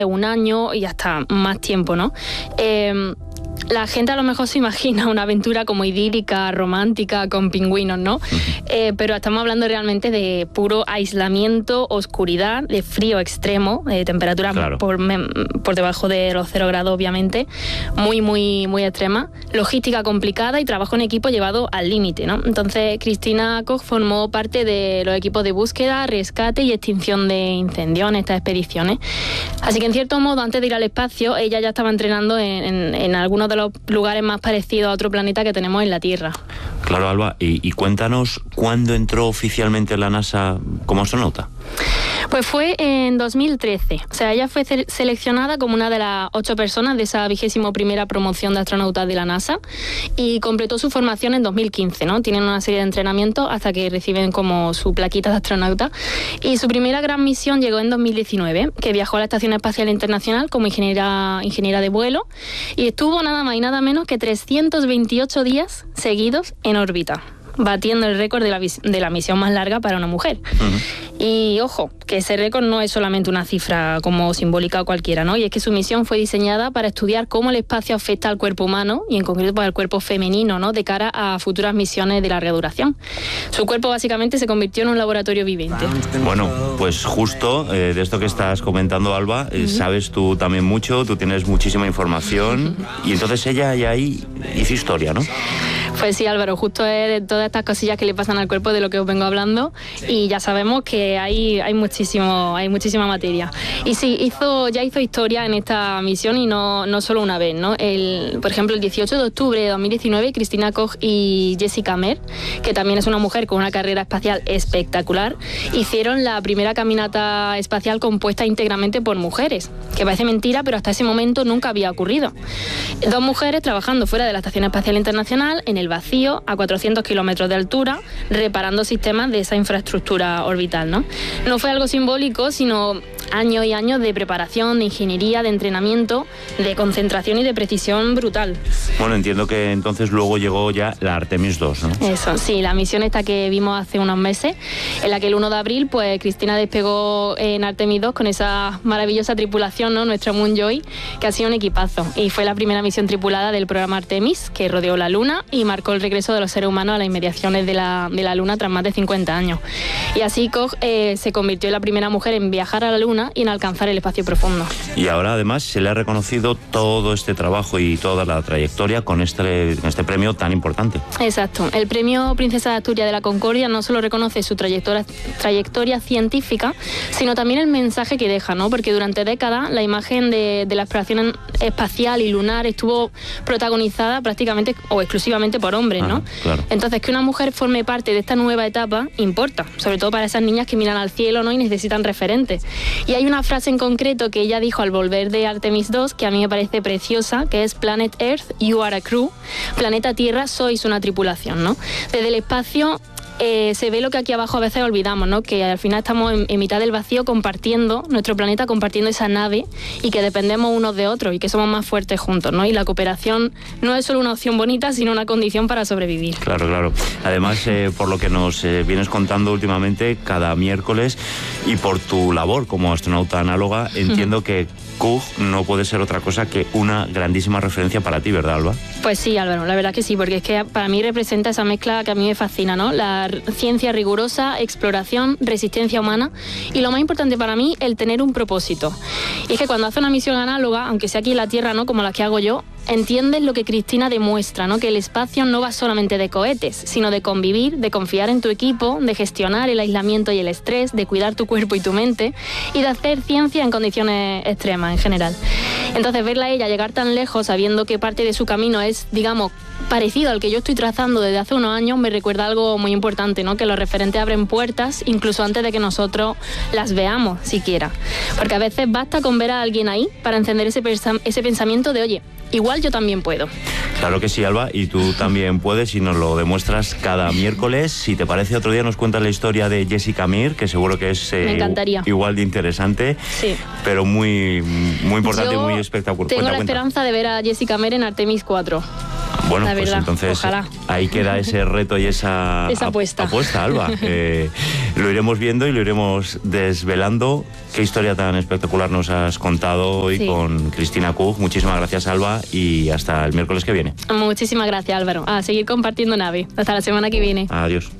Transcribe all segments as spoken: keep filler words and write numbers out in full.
un año y hasta más tiempo, ¿no? Eh, La gente a lo mejor se imagina una aventura como idílica, romántica, con pingüinos, ¿no? Uh-huh. Eh, pero estamos hablando realmente de puro aislamiento, oscuridad, de frío extremo, de temperaturas claro. por, por debajo de los cero grados, obviamente, muy, muy, muy extrema, logística complicada y trabajo en equipo llevado al límite, ¿no? Entonces, Christina Koch formó parte de los equipos de búsqueda, rescate y extinción de incendios en estas expediciones. Así que, en cierto modo, antes de ir al espacio, ella ya estaba entrenando en, en, en algunos de los lugares más parecidos a otro planeta que tenemos en la Tierra. Claro, Alba, y, y cuéntanos cuándo entró oficialmente en la NASA como astronauta. Pues fue en dos mil trece. O sea, ella fue ce- seleccionada como una de las ocho personas de esa vigésimo primera promoción de astronautas de la NASA y completó su formación en dos mil quince, ¿no? Tienen una serie de entrenamientos hasta que reciben como su plaquita de astronauta. Y su primera gran misión llegó en dos mil diecinueve, que viajó a la Estación Espacial Internacional como ingeniera, ingeniera de vuelo y estuvo nada más y nada menos que trescientos veintiocho días seguidos en órbita, batiendo el récord de la, de la misión más larga para una mujer. Uh-huh. Y ojo, que ese récord no es solamente una cifra como simbólica o cualquiera, ¿no? Y es que su misión fue diseñada para estudiar cómo el espacio afecta al cuerpo humano y en concreto para el cuerpo femenino, ¿no? De cara a futuras misiones de larga duración. Su cuerpo básicamente se convirtió en un laboratorio viviente. Bueno, pues justo eh, de esto que estás comentando, Alba, eh, uh-huh. sabes tú también mucho, tú tienes muchísima información uh-huh. y entonces ella ya ahí hizo historia, ¿no? Pues sí, Álvaro, justo es de todas estas cosillas que le pasan al cuerpo de lo que os vengo hablando y ya sabemos que hay, hay, muchísimo, hay muchísima materia. Y sí, hizo, ya hizo historia en esta misión y no, no solo una vez, ¿no? El, por ejemplo, el dieciocho de octubre de dos mil diecinueve, Christina Koch y Jessica Meir, que también es una mujer con una carrera espacial espectacular, hicieron la primera caminata espacial compuesta íntegramente por mujeres, que parece mentira, pero hasta ese momento nunca había ocurrido. Dos mujeres trabajando fuera de la Estación Espacial Internacional, en el vacío, a cuatrocientos kilómetros de altura, reparando sistemas de esa infraestructura orbital, ¿no? No fue algo simbólico, sino años y años de preparación, de ingeniería, de entrenamiento, de concentración y de precisión brutal. Bueno, entiendo que entonces luego llegó ya la Artemis dos, ¿no? Eso, sí, la misión esta que vimos hace unos meses, en la que el uno de abril, pues Cristina despegó en Artemis dos con esa maravillosa tripulación, ¿no? Nuestra Moonjoy, que ha sido un equipazo. Y fue la primera misión tripulada del programa Artemis, que rodeó la Luna y marcó el regreso de los seres humanos a las inmediaciones de la, de la Luna tras más de cincuenta años. Y así Koch eh, se convirtió en la primera mujer en viajar a la Luna y en alcanzar el espacio profundo. Y ahora además se le ha reconocido todo este trabajo y toda la trayectoria con este, este premio tan importante. Exacto. El premio Princesa de Asturias de la Concordia no solo reconoce su trayectoria, trayectoria científica, sino también el mensaje que deja, ¿no? Porque durante décadas la imagen de, de la exploración espacial y lunar estuvo protagonizada prácticamente o exclusivamente por hombres, ¿no? Ajá, claro. Entonces, que una mujer forme parte de esta nueva etapa importa, sobre todo para esas niñas que miran al cielo, ¿no? Y necesitan referentes. Y hay una frase en concreto que ella dijo al volver de Artemis dos que a mí me parece preciosa, que es Planet Earth, you are a crew. Planeta Tierra, sois una tripulación, ¿no? Desde el espacio Eh, se ve lo que aquí abajo a veces olvidamos, ¿no? Que al final estamos en, en mitad del vacío compartiendo nuestro planeta, compartiendo esa nave y que dependemos unos de otros y que somos más fuertes juntos, ¿no? Y la cooperación no es solo una opción bonita, sino una condición para sobrevivir. Claro, claro. Además, eh, por lo que nos eh, vienes contando últimamente, cada miércoles y por tu labor como astronauta análoga, entiendo que Koch no puede ser otra cosa que una grandísima referencia para ti, ¿verdad, Alba? Pues sí, Álvaro, la verdad que sí, porque es que para mí representa esa mezcla que a mí me fascina, ¿no? La ciencia rigurosa, exploración, resistencia humana y lo más importante para mí, el tener un propósito. Y es que cuando hace una misión análoga, aunque sea aquí en la Tierra, ¿no? Como la que hago yo, entiendes lo que Cristina demuestra, ¿no? Que el espacio no va solamente de cohetes, sino de convivir, de confiar en tu equipo, de gestionar el aislamiento y el estrés, de cuidar tu cuerpo y tu mente y de hacer ciencia en condiciones extremas en general. Entonces, verla a ella llegar tan lejos sabiendo que parte de su camino es, digamos, parecido al que yo estoy trazando desde hace unos años, me recuerda algo muy importante, ¿no? Que los referentes abren puertas incluso antes de que nosotros las veamos siquiera. Porque a veces basta con ver a alguien ahí para encender ese, ese pensamiento de, oye, igual yo también puedo. Claro que sí, Alba, y tú también puedes y nos lo demuestras cada miércoles. Si te parece, otro día nos cuentas la historia de Jessica Meir, que seguro que es eh, Me encantaría. igual de interesante, sí. pero muy, muy importante yo y muy espectacular. Tengo cuenta, la cuenta. esperanza de ver a Jessica Meir en Artemis cuatro. Bueno, la pues verdad, entonces ojalá. Ahí queda ese reto y esa, esa apuesta, apuesta Alba. Eh, lo iremos viendo y lo iremos desvelando. Qué historia tan espectacular nos has contado hoy sí. con Cristina Cug. Muchísimas gracias, Alba, y hasta el miércoles que viene. Muchísimas gracias, Álvaro. A seguir compartiendo nave. Hasta la semana que viene. Adiós.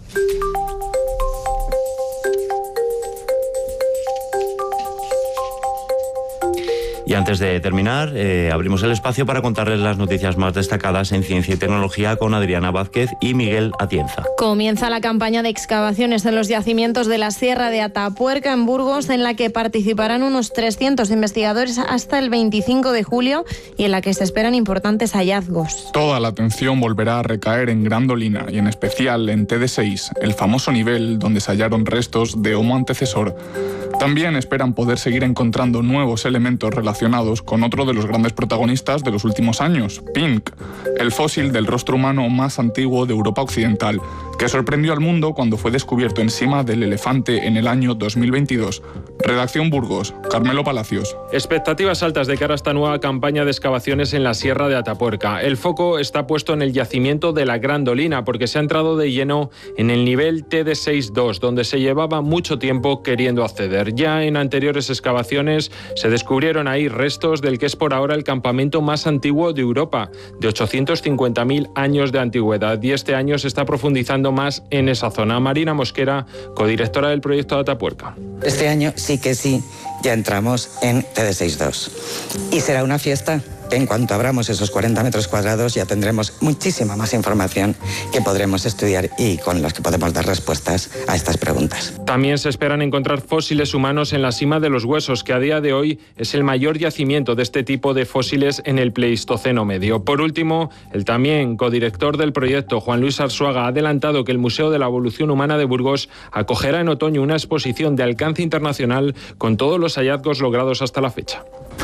Y antes de terminar, eh, abrimos el espacio para contarles las noticias más destacadas en ciencia y tecnología con Adriana Vázquez y Miguel Atienza. Comienza la campaña de excavaciones en los yacimientos de la Sierra de Atapuerca, en Burgos, en la que participarán unos trescientos investigadores hasta el veinticinco de julio y en la que se esperan importantes hallazgos. Toda la atención volverá a recaer en Grandolina y en especial en T D seis, el famoso nivel donde se hallaron restos de Homo antecesor. También esperan poder seguir encontrando nuevos elementos relacionados con otro de los grandes protagonistas de los últimos años, Pink, el fósil del rostro humano más antiguo de Europa Occidental, que sorprendió al mundo cuando fue descubierto encima del elefante en el año dos mil veintidós. Redacción Burgos, Carmelo Palacios. Expectativas altas de cara a esta nueva campaña de excavaciones en la Sierra de Atapuerca. El foco está puesto en el yacimiento de la Grandolina, porque se ha entrado de lleno en el nivel T D seis dos, donde se llevaba mucho tiempo queriendo acceder. Ya en anteriores excavaciones se descubrieron ahí restos del que es por ahora el campamento más antiguo de Europa, de ochocientos cincuenta mil años de antigüedad, y este año se está profundizando más en esa zona. Marina Mosquera, codirectora del proyecto de Atapuerca. Este año sí que sí, ya entramos en T D seis dos. Y será una fiesta. En cuanto abramos esos cuarenta metros cuadrados ya tendremos muchísima más información que podremos estudiar y con las que podemos dar respuestas a estas preguntas. También se esperan encontrar fósiles humanos en la cima de los huesos, que a día de hoy es el mayor yacimiento de este tipo de fósiles en el Pleistoceno medio. Por último, el también codirector del proyecto, Juan Luis Arzuaga, ha adelantado que el Museo de la Evolución Humana de Burgos acogerá en otoño una exposición de alcance internacional con todos los hallazgos logrados hasta la fecha.